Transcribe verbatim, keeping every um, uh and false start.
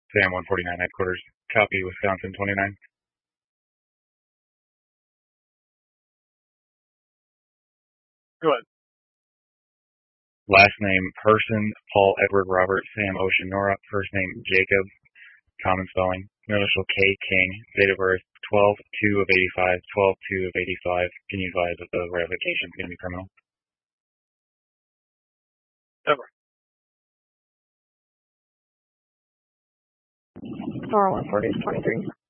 Sam one forty-nine headquarters. Copy, Wisconsin twenty-nine. Go ahead. Last name, Person, Paul Edward Robert Sam Ocean Nora. First name, Jacob, common spelling. Initial K, King. Date of birth, twelve two of eighty-five, twelve two of eighty-five. Can you advise if the revocation is going to be criminal? Ever. Star one forty twenty-three.